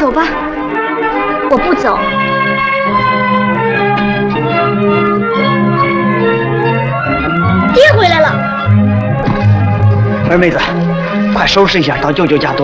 走吧，我不走。爹回来了。 二妹子，快收拾一下，到舅舅家。